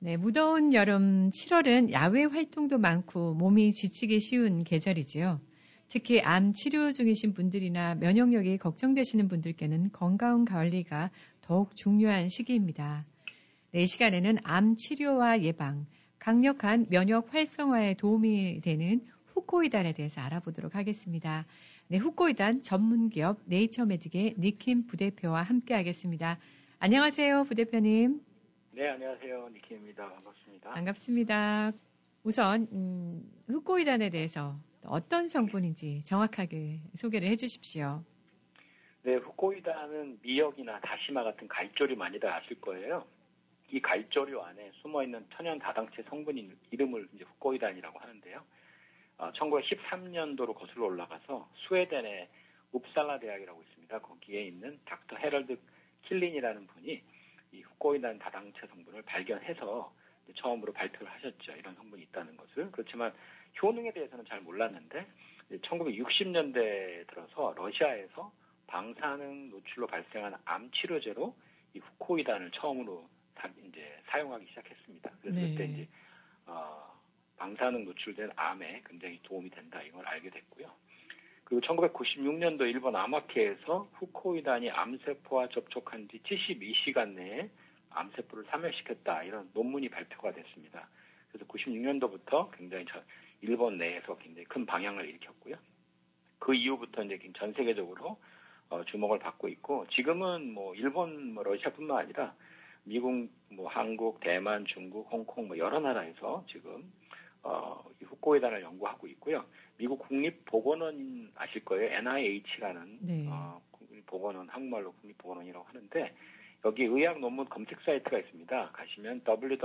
네, 무더운 여름 7월은 야외 활동도 많고 몸이 지치기 쉬운 계절이지요. 특히 암 치료 중이신 분들이나 면역력이 걱정되시는 분들께는 건강 관리가 더욱 중요한 시기입니다. 네, 이 시간에는 암 치료와 예방, 강력한 면역 활성화에 도움이 되는 후코이단에 대해서 알아보도록 하겠습니다. 네, 후코이단 전문기업 네이처메딕의 니킴 부대표와 함께 하겠습니다. 안녕하세요, 부대표님. 네, 안녕하세요. 니킴입니다. 반갑습니다. 반갑습니다. 우선 후코이단에 대해서 어떤 성분인지 정확하게 소개를 해주십시오. 네, 후코이단은 미역이나 다시마 같은 갈조류 많이들 아실 거예요. 이 갈조류 안에 숨어있는 천연 다당체 성분인 이름을 이제 후코이단이라고 하는데요. 1913년도로 거슬러 올라가서 스웨덴의 웁살라 대학이라고 있습니다. 거기에 있는 닥터 헤럴드 킬린이라는 분이 이 후코이단 다당체 성분을 발견해서 처음으로 발표를 하셨죠. 이런 성분이 있다는 것을. 그렇지만 효능에 대해서는 잘 몰랐는데 1960년대에 들어서 러시아에서 방사능 노출로 발생한 암 치료제로 이 후코이단을 처음으로 이제 사용하기 시작했습니다. 그래서 네. 그때 이제 방사능 노출된 암에 굉장히 도움이 된다 이걸 알게 됐고요. 그리고 1996년도 일본 암학회에서 후코이단이 암세포와 접촉한 뒤 72시간 내에 암세포를 사멸시켰다 이런 논문이 발표가 됐습니다. 그래서 96년도부터 굉장히 일본 내에서 굉장히 큰 방향을 일으켰고요. 그 이후부터 이제 전 세계적으로 주목을 받고 있고 지금은 뭐 일본, 러시아뿐만 아니라 미국, 한국, 대만, 중국, 홍콩 여러 나라에서 지금 이 후코이단을 연구하고 있고요. 미국 국립보건원 아실 거예요. NIH라는 네. 국립보건원, 한국말로 국립보건원이라고 하는데 여기 의학 논문 검색 사이트가 있습니다. 가시면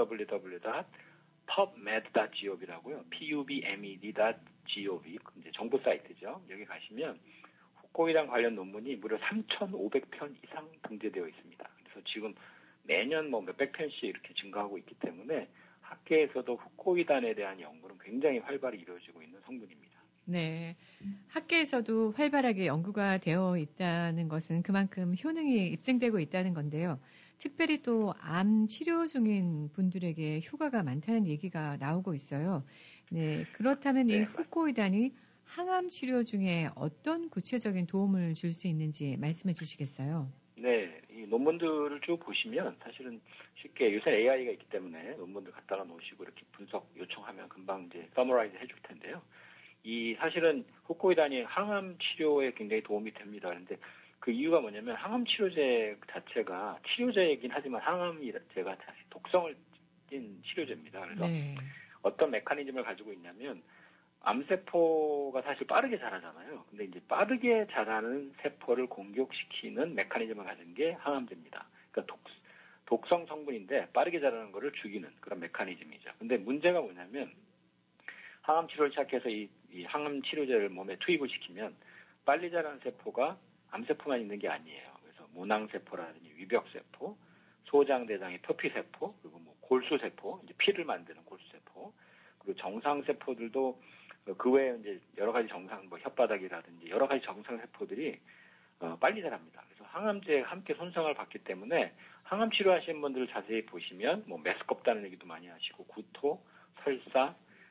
www.pubmed.gov라고요. pubmed.gov 이제 정보 사이트죠. 여기 가시면 후코이단 관련 논문이 무려 3,500편 이상 등재되어 있습니다. 그래서 지금 매년 몇백 편씩 이렇게 증가하고 있기 때문에 학계에서도 후코이단에 대한 연구는 굉장히 활발히 이루어지고 있는 성분입니다. 네. 학계에서도 활발하게 연구가 되어 있다는 것은 그만큼 효능이 입증되고 있다는 건데요. 특별히 또 암 치료 중인 분들에게 효과가 많다는 얘기가 나오고 있어요. 네. 그렇다면 이 후코이단이 항암 치료 중에 어떤 구체적인 도움을 줄 수 있는지 말씀해 주시겠어요? 네, 이 논문들을 쭉 보시면 사실은 쉽게 요새 AI가 있기 때문에 논문들 갖다가 놓으시고 이렇게 분석 요청하면 금방 이제 서머라이즈 해줄 텐데요. 이 사실은 후코이단이 항암 치료에 굉장히 도움이 됩니다. 그런데 그 이유가 뭐냐면 항암 치료제 자체가 치료제이긴 하지만 항암제가 사실 독성을 띤 치료제입니다. 그래서 네. 어떤 메커니즘을 가지고 있냐면 암세포가 사실 빠르게 자라잖아요. 근데 이제 빠르게 자라는 세포를 공격시키는 메커니즘을 가진 게 항암제입니다. 그러니까 독성 성분인데 빠르게 자라는 거를 죽이는 그런 메커니즘이죠. 근데 문제가 뭐냐면 항암 치료를 시작해서 이 항암 치료제를 몸에 투입을 시키면 빨리 자라는 세포가 암세포만 있는 게 아니에요. 그래서 모낭세포라든지 위벽세포, 소장대장의 표피세포, 그리고 골수세포, 이제 피를 만드는 골수세포, 그리고 정상세포들도 그 외에 이제 여러 가지 정상, 혓바닥이라든지 여러 가지 정상세포들이 빨리 자랍니다. 그래서 항암제에 함께 손상을 받기 때문에 항암 치료하시는 분들을 자세히 보시면 메스껍다는 얘기도 많이 하시고 구토, 설사,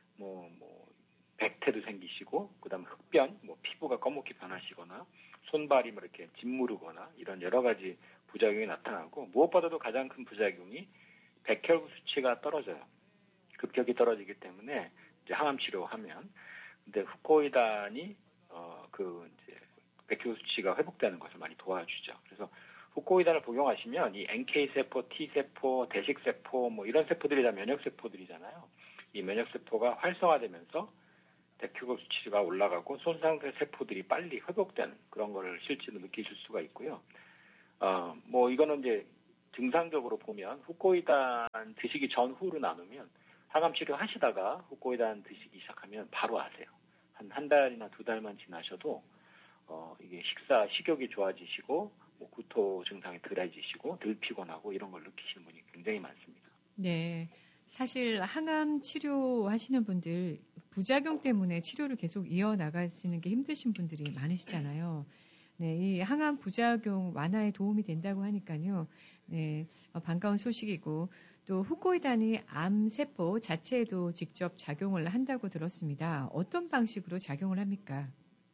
백태도 생기시고 그다음에 흑변, 피부가 검게 변하시거나 손발이 이렇게 짓무르거나 이런 여러 가지 부작용이 나타나고 무엇보다도 가장 큰 부작용이 백혈구 수치가 떨어져요. 급격히 떨어지기 때문에 이제 항암 치료하면 근데 후코이단이 이제 백혈구 수치가 회복되는 것을 많이 도와주죠. 그래서 후코이단을 복용하시면 이 NK 세포, T 세포, 대식 세포 이런 세포들이 다 면역 세포들이잖아요. 이 면역 세포가 활성화되면서 백혈구 수치가 올라가고 손상된 세포들이 빨리 회복되는 그런 거를 실제로 느끼실 수가 있고요. 이거는 이제 증상적으로 보면 후코이단 드시기 전후로 나누면 항암 치료 하시다가 후코이단 드시기 시작하면 바로 아세요. 한 달이나 두 달만 지나셔도 이게 식욕이 좋아지시고 구토 증상이 덜해지시고 덜 피곤하고 이런 걸 느끼시는 분이 굉장히 많습니다. 네. 사실 항암 치료하시는 분들 부작용 때문에 치료를 계속 이어나가시는 게 힘드신 분들이 많으시잖아요. 네, 이 항암 부작용 완화에 도움이 된다고 하니까요. 네, 반가운 소식이고 또 후코이단이 암세포 자체에도 직접 작용을 한다고 들었습니다. 어떤 방식으로 작용을 합니까?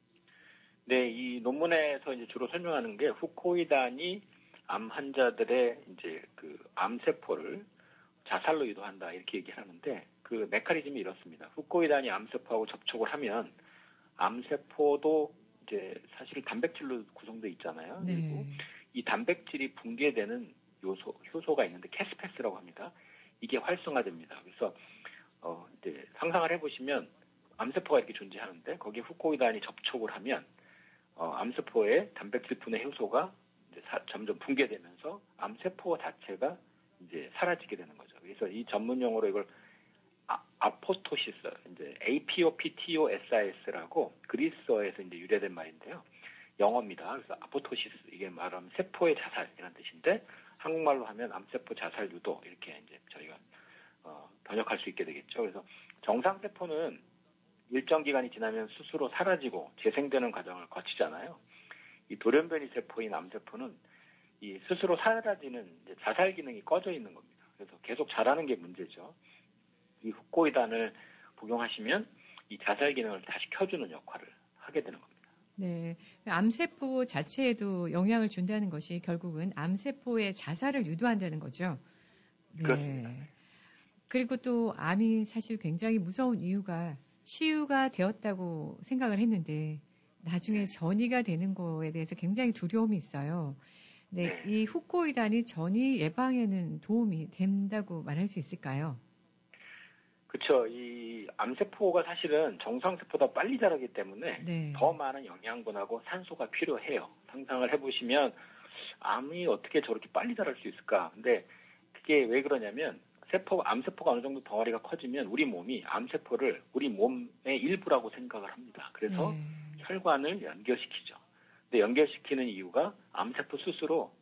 네, 이 논문에서 이제 주로 설명하는 게 후코이단이 암 환자들의 이제 그 암세포를 자살로 유도한다 이렇게 얘기하는데 그 메커니즘이 이렇습니다. 후코이단이 암세포하고 접촉을 하면 암세포도 이제 사실 단백질로 구성되어 있잖아요. 네. 그리고 이 단백질이 붕괴되는 효소가 있는데 캐스페스라고 합니다. 이게 활성화됩니다. 그래서 이제 상상을 해보시면 암세포가 이렇게 존재하는데 거기에 후코이단이 접촉을 하면 암세포의 단백질 분해 효소가 이제 점점 붕괴되면서 암세포 자체가 이제 사라지게 되는 거죠. 그래서 이 전문 용어로 이걸 아포토시스, 이제 APOPTOSIS라고 그리스어에서 이제 유래된 말인데요. 영어입니다. 그래서 아포토시스, 이게 말하면 세포의 자살이라는 뜻인데 한국말로 하면 암세포 자살 유도 이렇게 이제 저희가 번역할 수 있게 되겠죠. 그래서 정상 세포는 일정 기간이 지나면 스스로 사라지고 재생되는 과정을 거치잖아요. 이 돌연변이 세포인 암세포는 이 스스로 사라지는 이제 자살 기능이 꺼져 있는 겁니다. 그래서 계속 자라는 게 문제죠. 이 후코이단을 복용하시면 이 자살 기능을 다시 켜주는 역할을 하게 되는 겁니다. 네, 암세포 자체에도 영향을 준다는 것이 결국은 암세포의 자살을 유도한다는 거죠. 네. 그렇습니다. 그리고 또 암이 사실 굉장히 무서운 이유가 치유가 되었다고 생각을 했는데 나중에 전이가 되는 거에 대해서 굉장히 두려움이 있어요. 네, 이 후코이단이 전이 예방에는 도움이 된다고 말할 수 있을까요? 그렇죠. 이 암세포가 사실은 정상세포보다 빨리 자라기 때문에 더 많은 영양분하고 산소가 필요해요. 상상을 해보시면 암이 어떻게 저렇게 빨리 자랄 수 있을까? 근데 그게 왜 그러냐면 암세포가 어느 정도 덩어리가 커지면 우리 몸이 암세포를 우리 몸의 일부라고 생각을 합니다. 그래서 혈관을 연결시키죠. 근데 연결시키는 이유가 암세포 스스로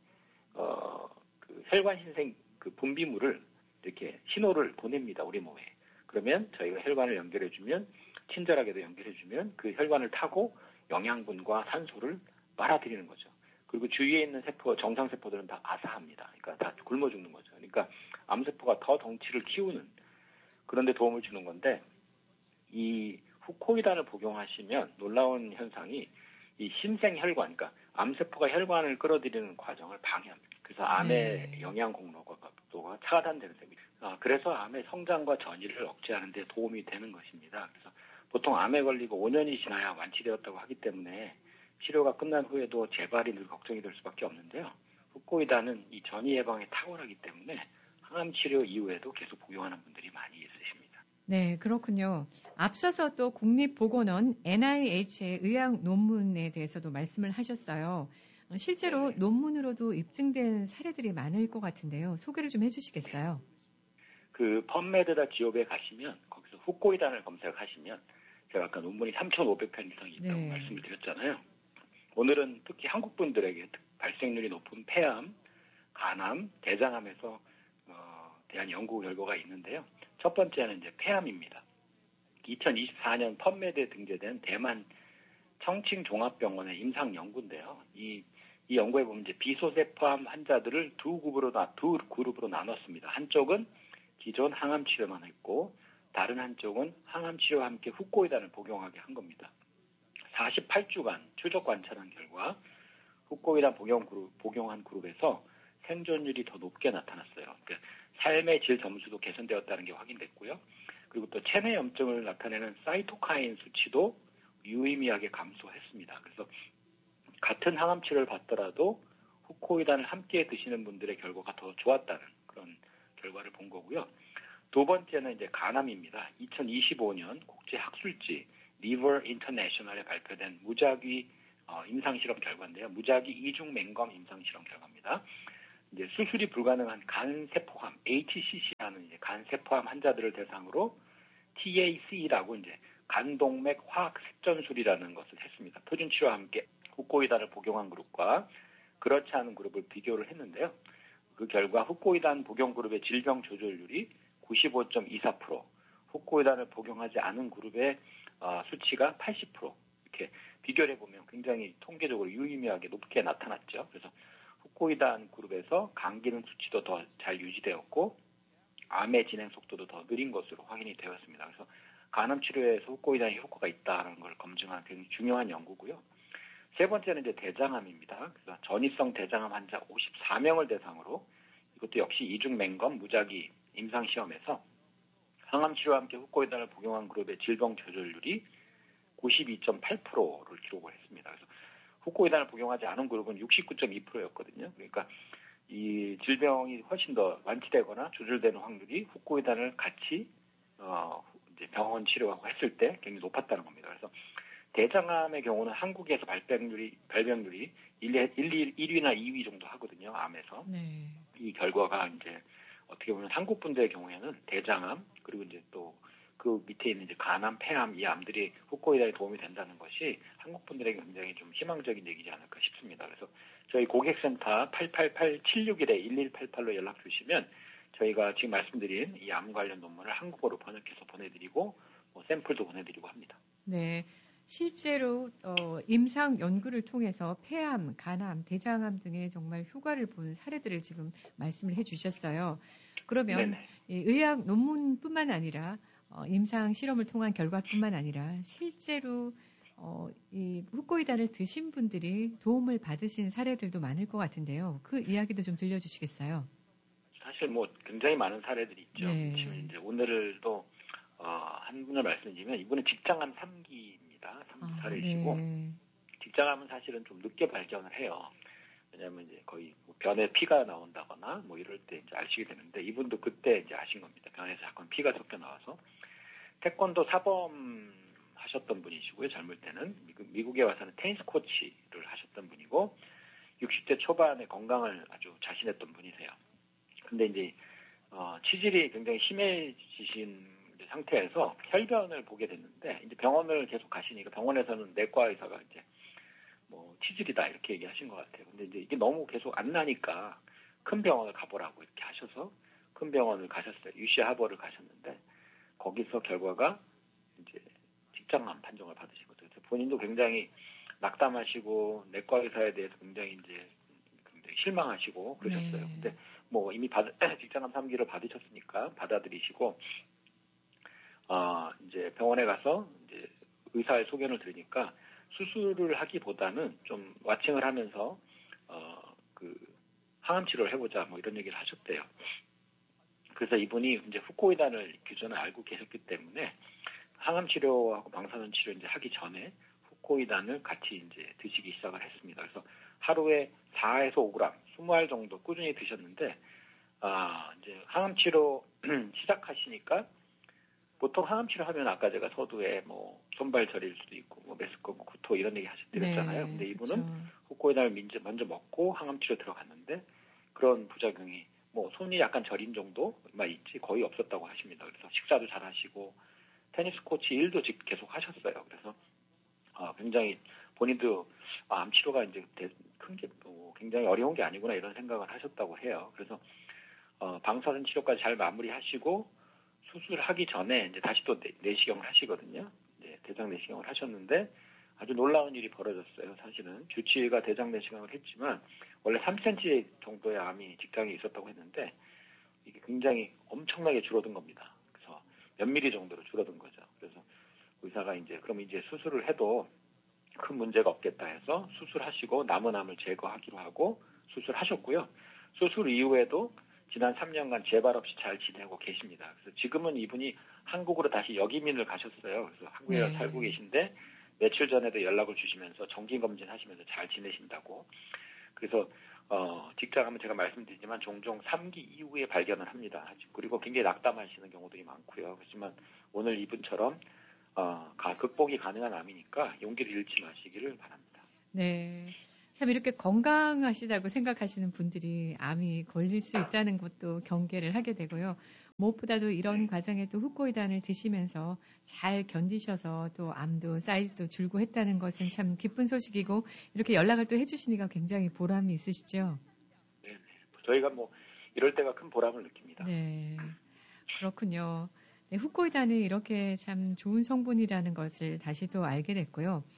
그 혈관 신생 그 분비물을 이렇게 신호를 보냅니다. 우리 몸에. 그러면 저희가 혈관을 연결해주면 친절하게도 연결해주면 그 혈관을 타고 영양분과 산소를 빨아들이는 거죠. 그리고 주위에 있는 정상세포들은 다 아사합니다. 그러니까 다 굶어 죽는 거죠. 그러니까 암세포가 더 덩치를 키우는 그런 데 도움을 주는 건데 이 후코이단을 복용하시면 놀라운 현상이 이 신생혈관, 그러니까 암세포가 혈관을 끌어들이는 과정을 방해합니다. 그래서 암의 영양 공로가 차단되는 셈입니다. 그래서 암의 성장과 전이를 억제하는 데 도움이 되는 것입니다. 그래서 보통 암에 걸리고 5년이 지나야 완치되었다고 하기 때문에 치료가 끝난 후에도 재발이 늘 걱정이 될 수밖에 없는데요. 후코이단은 이 전이 예방에 탁월하기 때문에 항암 치료 이후에도 계속 복용하는 분들이 많이 있으십니다. 네, 그렇군요. 앞서서 또 국립보건원 NIH의 의학 논문에 대해서도 말씀을 하셨어요. 실제로 논문으로도 입증된 사례들이 많을 것 같은데요. 소개를 좀 해주시겠어요? 그 펀메드나 지오베에 가시면 거기서 후코이단을 검색하시면 제가 아까 논문이 3,500편 이상이 있다고 말씀을 드렸잖아요. 오늘은 특히 한국 분들에게 발생률이 높은 폐암, 간암, 대장암에서 대한 연구 결과가 있는데요. 첫 번째는 이제 폐암입니다. 2024년 펀메드에 등재된 대만 청칭종합병원의 임상 연구인데요. 이 연구에 보면 이제 비소세포암 환자들을 두 그룹으로 나눴습니다. 한쪽은 기존 항암 치료만 했고 다른 한쪽은 항암 치료와 함께 후코이단을 복용하게 한 겁니다. 48주간 추적 관찰한 결과 후코이단 복용한 그룹에서 생존율이 더 높게 나타났어요. 그러니까 삶의 질 점수도 개선되었다는 게 확인됐고요. 그리고 또 체내 염증을 나타내는 사이토카인 수치도 유의미하게 감소했습니다. 그래서 같은 항암 치료를 받더라도 후코이단을 함께 드시는 분들의 결과가 더 좋았다는 그런 결과를 본 거고요. 두 번째는 이제 간암입니다. 2025년 국제 학술지 리버 인터내셔널에 발표된 무작위 임상실험 결과인데요. 무작위 이중 맹검 임상실험 결과입니다. 이제 수술이 불가능한 간세포암, HCC라는 이제 간세포암 환자들을 대상으로 TAC라고 이제 간동맥 화학 색전술이라는 것을 했습니다. 표준 치료와 함께 후코이단을 복용한 그룹과 그렇지 않은 그룹을 비교를 했는데요. 그 결과 후코이단 복용 그룹의 질병 조절률이 95.24%, 후코이단을 복용하지 않은 그룹의 수치가 80% 이렇게 비교를 해보면 굉장히 통계적으로 유의미하게 높게 나타났죠. 그래서 후코이단 그룹에서 간 기능 수치도 더 잘 유지되었고 암의 진행 속도도 더 느린 것으로 확인이 되었습니다. 그래서 간암 치료에서 후코이단이 효과가 있다는 걸 검증한 굉장히 중요한 연구고요. 세 번째는 이제 대장암입니다. 그래서 전이성 대장암 환자 54명을 대상으로 이것도 역시 이중 맹검 무작위 임상 시험에서 항암 치료와 함께 후코이단을 복용한 그룹의 질병 조절률이 92.8%를 기록을 했습니다. 그래서 후코이단을 복용하지 않은 그룹은 69.2%였거든요. 그러니까 이 질병이 훨씬 더 완치되거나 조절되는 확률이 후코이단을 같이 이제 병원 치료하고 했을 때 굉장히 높았다는 겁니다. 그래서 대장암의 경우는 한국에서 발병률이 1위나 2위 정도 하거든요. 암에서. 네. 이 결과가 이제 어떻게 보면 한국 분들의 경우에는 대장암 그리고 이제 또 그 밑에 있는 이제 간암, 폐암 이 암들이 후코이단에 도움이 된다는 것이 한국 분들에게 굉장히 좀 희망적인 얘기지 않을까 싶습니다. 그래서 저희 고객센터 888-761-1188로 연락 주시면 저희가 지금 말씀드린 이 암 관련 논문을 한국어로 번역해서 보내드리고 샘플도 보내드리고 합니다. 네. 실제로 임상 연구를 통해서 폐암, 간암, 대장암 등의 정말 효과를 본 사례들을 지금 말씀을 해주셨어요. 그러면 의학 논문뿐만 아니라 임상 실험을 통한 결과뿐만 아니라 실제로 이 후코이단을 드신 분들이 도움을 받으신 사례들도 많을 것 같은데요. 그 이야기도 좀 들려주시겠어요? 사실 굉장히 많은 사례들이 있죠. 네. 지금 이제 오늘도 한 분을 말씀드리면 이분은 직장암 3기입니다. 3기 사례이시고 네. 직장암은 사실은 좀 늦게 발견을 해요. 왜냐하면 이제 거의 변에 피가 나온다거나 이럴 때 이제 아시게 되는데 이분도 그때 이제 아신 겁니다. 변에서 약간 피가 섞여 나와서 태권도 사범 하셨던 분이시고요. 젊을 때는 미국에 와서는 테니스 코치를 하셨던 분이고 60대 초반에 건강을 아주 자신했던 분이세요. 근데 이제 치질이 굉장히 심해지신 상태에서 혈변을 보게 됐는데 이제 병원을 계속 가시니까 병원에서는 내과 의사가 이제 치질이다 이렇게 얘기하신 것 같아요. 근데 이제 이게 너무 계속 안 나니까 큰 병원을 가보라고 이렇게 하셔서 큰 병원을 가셨어요. UC 하버를 가셨는데 거기서 결과가 이제 직장암 판정을 받으신 거죠. 그래서 본인도 굉장히 낙담하시고 내과 의사에 대해서 굉장히 실망하시고 그러셨어요. 네. 근데 이미 직장암 3기를 받으셨으니까 받아들이시고 이제 병원에 가서 이제 의사의 소견을 들으니까 수술을 하기보다는 좀 와칭을 하면서 항암 치료를 해보자 이런 얘기를 하셨대요. 그래서 이분이 이제 후코이단을 기존에 알고 계셨기 때문에 항암 치료하고 방사선 치료 이제 하기 전에 후코이단을 같이 이제 드시기 시작을 했습니다. 그래서 하루에 4에서 5g, 20알 정도 꾸준히 드셨는데 이제 항암 치료 시작하시니까 보통 항암 치료하면 아까 제가 서두에 손발 저릴 수도 있고 메스꺼 구토 이런 얘기 하셨잖아요. 네, 근데 이분은 그렇죠. 후코이단을 먼저 먹고 항암 치료 들어갔는데 그런 부작용이 손이 약간 저린 정도만 있지 거의 없었다고 하십니다. 그래서 식사도 잘 하시고 테니스 코치 일도 계속 하셨어요. 그래서 굉장히 본인도 암 치료가 이제 큰 게 굉장히 어려운 게 아니구나 이런 생각을 하셨다고 해요. 그래서 방사선 치료까지 잘 마무리하시고 수술하기 전에 이제 다시 또 내시경을 하시거든요. 이제 대장 내시경을 하셨는데 아주 놀라운 일이 벌어졌어요. 사실은 주치의가 대장 내시경을 했지만 원래 3cm 정도의 암이 직장에 있었다고 했는데 이게 굉장히 엄청나게 줄어든 겁니다. 그래서 몇 미리 정도로 줄어든 거죠. 그래서 의사가 그럼 이제 수술을 해도 큰 문제가 없겠다 해서 수술하시고 남은 암을 제거하기로 하고 수술하셨고요. 수술 이후에도 지난 3년간 재발 없이 잘 지내고 계십니다. 그래서 지금은 이분이 한국으로 다시 역이민을 가셨어요. 그래서 한국에 살고 계신데 며칠 전에도 연락을 주시면서 정기검진 하시면서 잘 지내신다고. 그래서 직장암은 제가 말씀드리지만 종종 3기 이후에 발견을 합니다. 그리고 굉장히 낙담하시는 경우들이 많고요. 그렇지만 오늘 이분처럼 극복이 가능한 암이니까 용기를 잃지 마시기를 바랍니다. 네. 참 이렇게 건강하시다고 생각하시는 분들이 암이 걸릴 수 있다는 것도 경계를 하게 되고요. 무엇보다도 이런 과정에 또 후코이단을 드시면서 잘 견디셔서 또 암도 사이즈도 줄고 했다는 것은 참 기쁜 소식이고 이렇게 연락을 또 해주시니까 굉장히 보람이 있으시죠? 네. 저희가 이럴 때가 큰 보람을 느낍니다. 네. 그렇군요. 네, 후코이단이 이렇게 참 좋은 성분이라는 것을 다시 또 알게 됐고요.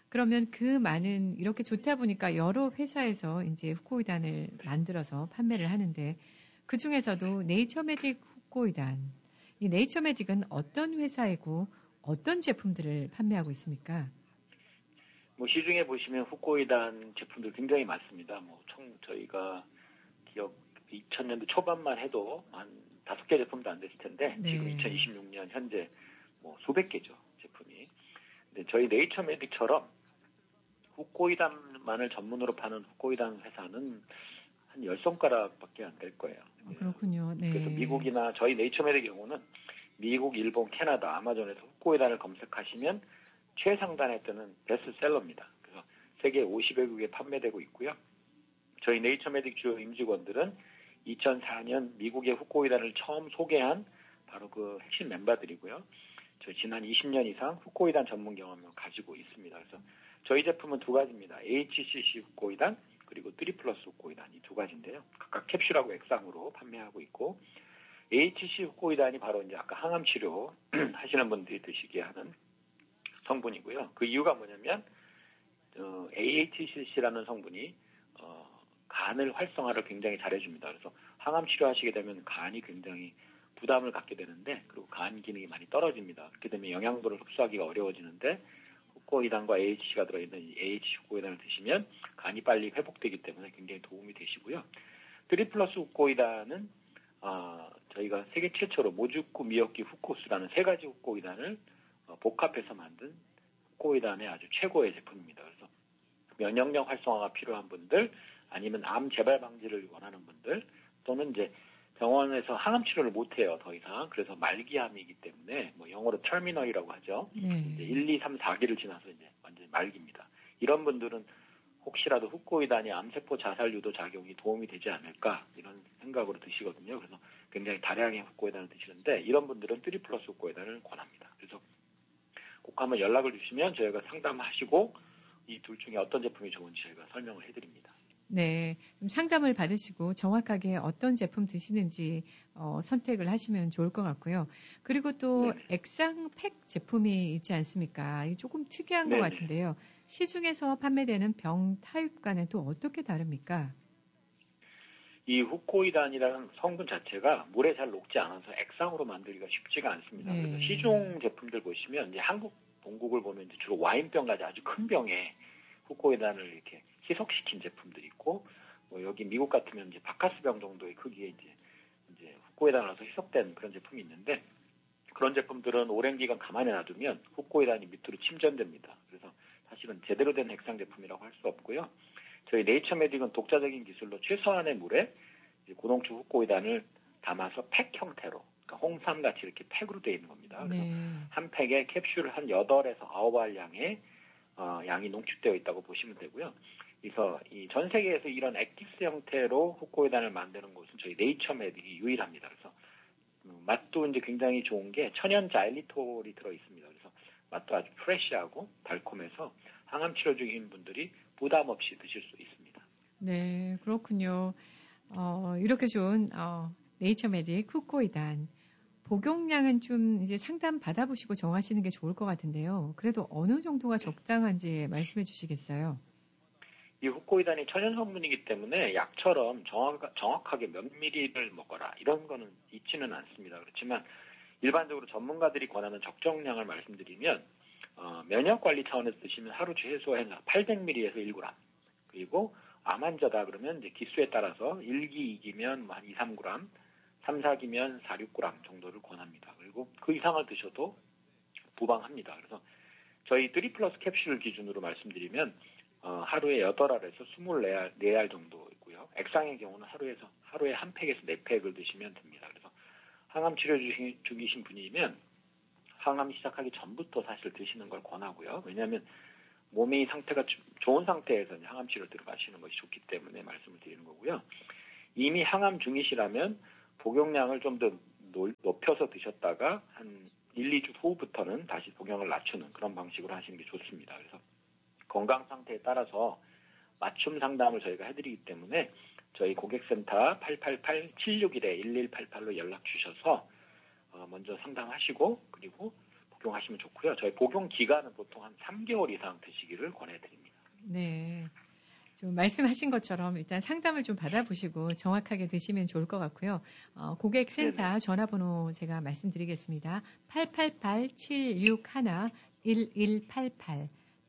그러면 그 많은 이렇게 좋다 보니까 여러 회사에서 이제 후코이단을 만들어서 판매를 하는데 그 중에서도 네이처메딕 후코이단, 이 네이처메딕은 어떤 회사이고 어떤 제품들을 판매하고 있습니까? 뭐 시중에 보시면 후코이단 제품들 굉장히 많습니다. 뭐 총 저희가 기업 2000년도 초반만 해도 한 5개 제품도 안 됐을 텐데 네. 지금 2026년 현재 뭐 수백 개죠, 제품이. 근데 저희 네이처메딕처럼 후코이단만을 전문으로 파는 후코이단 회사는 한 10손가락밖에 안 될 거예요. 그렇군요. 네. 그래서 미국이나 저희 네이처메딕의 경우는 미국, 일본, 캐나다, 아마존에서 후코이단을 검색하시면 최상단에 뜨는 베스트셀러입니다. 그래서 세계 50여국에 판매되고 있고요. 저희 네이처메딕 주요 임직원들은 2004년 미국의 후코이단을 처음 소개한 바로 그 핵심 멤버들이고요. 저희 지난 20년 이상 후코이단 전문 경험을 가지고 있습니다. 그래서 저희 제품은 두 가지입니다. HCC 후코이단 그리고 3플러스 후코이단 이 두 가지인데요. 각각 캡슐하고 액상으로 판매하고 있고 HCC 후코이단이 바로 이제 아까 항암 치료 하시는 분들이 드시게 하는 성분이고요. 그 이유가 뭐냐면 AHCC라는 성분이 간을 활성화를 굉장히 잘해줍니다. 그래서 항암 치료하시게 되면 간이 굉장히 부담을 갖게 되는데 그리고 간 기능이 많이 떨어집니다. 그렇게 되면 영양분을 흡수하기가 어려워지는데 후코이단과 AHC가 들어있는 이 AHC 후코이단을 드시면 간이 빨리 회복되기 때문에 굉장히 도움이 되시고요. 3플러스 후코이단은 저희가 세계 최초로 모주쿠, 미역기, 후코스라는 세 가지 후코이단을 복합해서 만든 후코이단의 아주 최고의 제품입니다. 그래서 면역력 활성화가 필요한 분들 아니면 암 재발 방지를 원하는 분들 또는 이제 병원에서 항암 치료를 못해요, 더 이상. 그래서 말기암이기 때문에, 뭐 영어로 터미널이라고 하죠. 이제 1, 2, 3, 4기를 지나서 이제 완전히 말기입니다. 이런 분들은 혹시라도 후코이단이 암세포 자살 유도 작용이 도움이 되지 않을까, 이런 생각으로 드시거든요. 그래서 굉장히 다량의 후코이단을 드시는데, 이런 분들은 3플러스 후코이단을 권합니다. 그래서 꼭 한번 연락을 주시면 저희가 상담하시고, 이 둘 중에 어떤 제품이 좋은지 저희가 설명을 해드립니다. 네, 상담을 받으시고 정확하게 어떤 제품 드시는지 선택을 하시면 좋을 것 같고요. 그리고 또 네네. 액상팩 제품이 있지 않습니까? 이게 조금 특이한 네네. 것 같은데요. 시중에서 판매되는 병 타입과는 또 어떻게 다릅니까? 이 후코이단이라는 성분 자체가 물에 잘 녹지 않아서 액상으로 만들기가 쉽지가 않습니다. 네. 그래서 시중 제품들 보시면 이제 한국 본국을 보면 이제 주로 와인병 가지 아주 큰 병에 후코이단을 이렇게 희석시킨 제품들이 있고, 뭐 여기 미국 같으면 이제 바카스병 정도의 크기에 이제 후코이단을 넣어서 희석된 그런 제품이 있는데, 그런 제품들은 오랜 기간 가만히 놔두면 후코이단이 밑으로 침전됩니다. 그래서 사실은 제대로 된 액상 제품이라고 할 수 없고요. 저희 네이처메딕은 독자적인 기술로 최소한의 물에 고농축 후코이단을 담아서 팩 형태로, 그러니까 홍삼같이 이렇게 팩으로 되어 있는 겁니다. 그래서 한 팩에 캡슐 한 8에서 9알 양이 농축되어 있다고 보시면 되고요. 그래서 이 전 세계에서 이런 액기스 형태로 후코이단을 만드는 곳은 저희 네이처메딕이 유일합니다. 그래서 맛도 이제 굉장히 좋은 게 천연 자일리톨이 들어 있습니다. 그래서 맛도 아주 프레시하고 달콤해서 항암 치료 중인 분들이 부담 없이 드실 수 있습니다. 네, 그렇군요. 이렇게 좋은 네이처메딕 후코이단 복용량은 좀 이제 상담 받아보시고 정하시는 게 좋을 것 같은데요. 그래도 어느 정도가 적당한지 말씀해 주시겠어요? 이 후코이단이 천연 성분이기 때문에 약처럼 정확하게 몇 미리를 먹어라 이런 거는 있지는 않습니다. 그렇지만 일반적으로 전문가들이 권하는 적정량을 말씀드리면 면역 관리 차원에서 드시면 하루 최소한 800ml에서 1g, 그리고 암 환자다 그러면 이제 기수에 따라서 1기, 2기면 한 2, 3g, 3, 4기면 4, 6g 정도를 권합니다. 그리고 그 이상을 드셔도 무방합니다. 그래서 저희 3플러스 캡슐 기준으로 말씀드리면 하루에 8알에서 24알 정도 있고요. 액상의 경우는 하루에 한 팩에서 4팩을 드시면 됩니다. 그래서 항암 치료 중이신 분이면 항암 시작하기 전부터 사실 드시는 걸 권하고요. 왜냐하면 몸의 상태가 좋은 상태에서 항암 치료 들어가시는 것이 좋기 때문에 말씀을 드리는 거고요. 이미 항암 중이시라면 복용량을 좀 더 높여서 드셨다가 한 1, 2주 후부터는 다시 복용을 낮추는 그런 방식으로 하시는 게 좋습니다. 그래서 건강 상태에 따라서 맞춤 상담을 저희가 해드리기 때문에 저희 고객센터 888-761-1188로 연락 주셔서 먼저 상담하시고 그리고 복용하시면 좋고요. 저희 복용 기간은 보통 한 3개월 이상 드시기를 권해드립니다. 네. 좀 말씀하신 것처럼 일단 상담을 좀 받아보시고 정확하게 드시면 좋을 것 같고요. 고객센터 네네. 전화번호 제가 말씀드리겠습니다. 888-761-1188,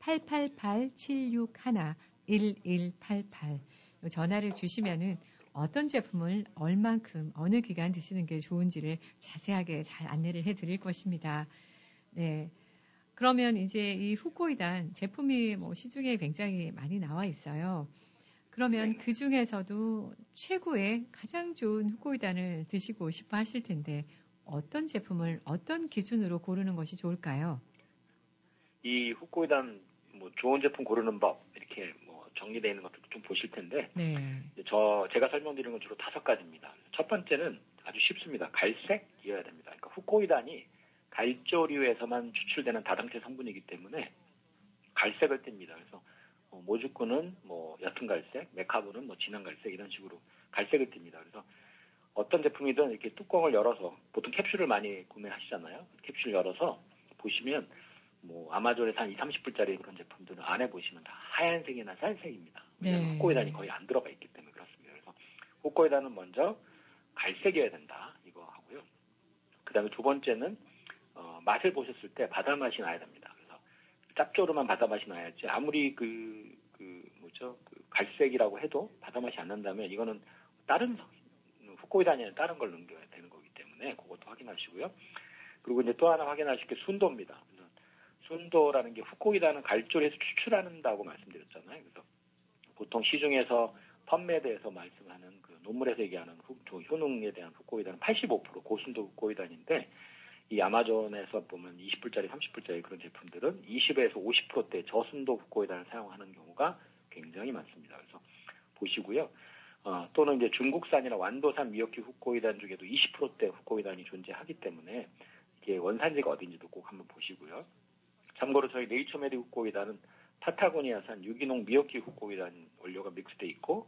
888-761-1188. 전화를 주시면은 어떤 제품을 얼만큼, 어느 기간 드시는 게 좋은지를 자세하게 잘 안내를 해드릴 것입니다. 네. 그러면 이제 이 후코이단 제품이 뭐 시중에 굉장히 많이 나와 있어요. 그러면 네네. 그 중에서도 최고의 가장 좋은 후코이단을 드시고 싶어 하실 텐데 어떤 제품을 어떤 기준으로 고르는 것이 좋을까요? 이 후코이단 뭐 좋은 제품 고르는 법 이렇게 뭐 정리되어 있는 것도 좀 보실 텐데 네. 제가 설명드리는 건 주로 5가지입니다. 첫 번째는 아주 쉽습니다. 갈색이어야 됩니다. 그러니까 후코이단이 갈조류에서만 추출되는 다당체 성분이기 때문에 갈색을 띱니다. 그래서 모주쿠는 뭐 옅은 갈색, 메카부는 뭐 진한 갈색 이런 식으로 갈색을 띱니다. 그래서 어떤 제품이든 이렇게 뚜껑을 열어서 보통 캡슐을 많이 구매하시잖아요. 캡슐 열어서 보시면 뭐 아마존에서 한 20-30불짜리 그런 제품들은 안에 보시면 다 하얀색이나 쌀색입니다. 왜냐하면 네. 후코이단이 거의 안 들어가 있기 때문에 그렇습니다. 그래서 후코이단은 먼저 갈색이어야 된다 이거 하고요. 그 다음에 두 번째는 맛을 보셨을 때 바다 맛이 나야 됩니다. 그래서 짭조름한 바다 맛이 나야지 아무리 갈색이라고 해도 바다 맛이 안 난다면 이거는 다른 후코이단이 아니라 다른 걸 넣어야 되는 거기 때문에 그것도 확인하시고요. 그리고 이제 또 하나 확인하실 게 순도입니다. 그래서 순도라는 게 후코이단은 갈조리에서 추출한다고 말씀드렸잖아요. 그래서 보통 시중에서 펀메드에서 말씀하는 그 논문에서 얘기하는 효능에 대한 후코이단은 85% 고순도 후코이단인데 이 아마존에서 보면 20불짜리, 30불짜리 그런 제품들은 20에서 50%대 저순도 후코이단을 사용하는 경우가 굉장히 많습니다. 그래서 보시고요. 또는 이제 중국산이나 완도산 미역기 후코이단 중에도 20%대 후코이단이 존재하기 때문에 이게 원산지가 어딘지도 꼭 한번 보시고요. 참고로 저희 네이처메디 후코이단은 파타고니아산 유기농 미역기 후코이단 원료가 믹스되어 있고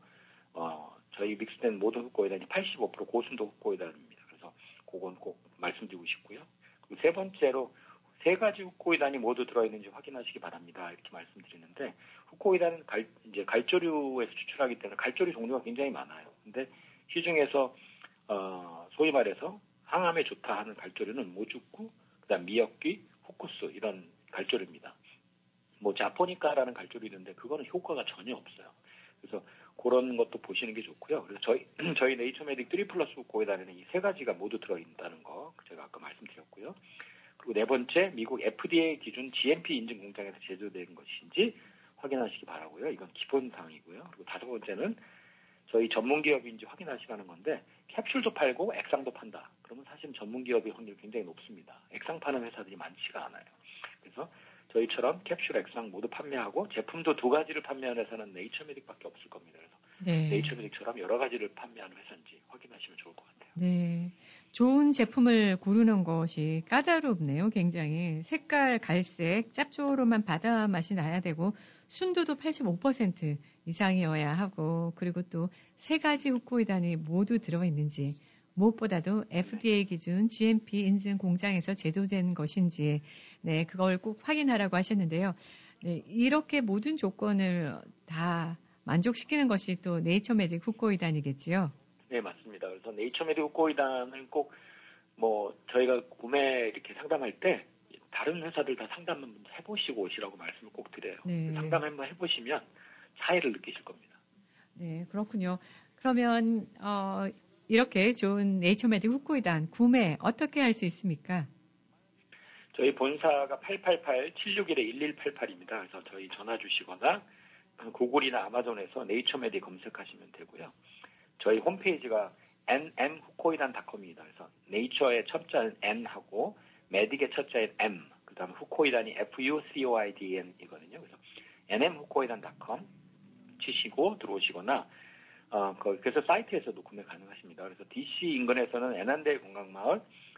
저희 믹스된 모든 후코이단이 85% 고순도 후코이단입니다. 그래서 그건 꼭 말씀드리고 싶고요. 그리고 세 번째로 3가지 후코이단이 모두 들어있는지 확인하시기 바랍니다. 이렇게 말씀드리는데 후코이단은 이제 갈조류에서 추출하기 때문에 갈조류 종류가 굉장히 많아요. 근데 시중에서 소위 말해서 항암에 좋다 하는 갈조류는 모주쿠, 그다음 미역귀, 후쿠스 이런 갈조류입니다. 뭐 자포니카라는 갈조류 있는데 그거는 효과가 전혀 없어요. 그래서 그런 것도 보시는 게 좋고요. 그래서 저희 네이처메딕 3플러스 후코이단에는 이 3가지가 모두 들어있다는 거 제가 아까 말씀드렸고요. 그리고 네 번째, 미국 FDA 기준 GMP 인증 공장에서 제조된 것인지 확인하시기 바라고요. 이건 기본 사항이고요. 그리고 5번째는 저희 전문 기업인지 확인하시라는 건데 캡슐도 팔고 액상도 판다. 그러면 사실 전문 기업의 확률이 굉장히 높습니다. 액상 파는 회사들이 많지가 않아요. 그래서 저희처럼 캡슐, 액상 모두 판매하고 제품도 2가지를 판매하는 회사는 네이처메딕밖에 없을 겁니다. 그래서 네. 네이처메딕처럼 여러 가지를 판매하는 회사인지 확인하시면 좋을 것 같아요. 네. 좋은 제품을 고르는 것이 까다롭네요, 굉장히. 색깔 갈색, 짭조름한 바다 맛이 나야 되고, 순도도 85% 이상이어야 하고, 그리고 또 3가지 후코이단이 모두 들어있는지, 무엇보다도 FDA 기준 GMP 인증 공장에서 제조된 것인지, 네, 그걸 꼭 확인하라고 하셨는데요. 네, 이렇게 모든 조건을 다 만족시키는 것이 또 네이처메딕 후코이단이겠지요. 네, 맞습니다. 그래서 네이처메딕 후코이단은 꼭 저희가 구매 이렇게 상담할 때 다른 회사들 다 상담 한번 해보시고 오시라고 말씀을 꼭 드려요. 네. 상담 한번 해보시면 차이를 느끼실 겁니다. 네, 그렇군요. 그러면 이렇게 좋은 네이처메딕 후코이단 구매 어떻게 할 수 있습니까? 저희 본사가 888-761-1188입니다. 그래서 저희 전화 주시거나 구글이나 아마존에서 네이처메딕 검색하시면 되고요. 저희 홈페이지가 nm후코이단.com입니다. 그래서 네이처의 첫자는 N하고 메딕의 첫자인 M, 그 다음에 후코이단이 FUCOIDN이거든요. 그래서 nm후코이단.com 치시고 들어오시거나 그래서 사이트에서도 구매 가능하십니다. 그래서 DC 인근에서는 애난데 관광마을